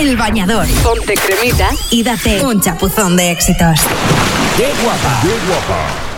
El Bañador. Ponte cremita y date un chapuzón de éxitos. ¡Qué guapa! ¡Qué guapa!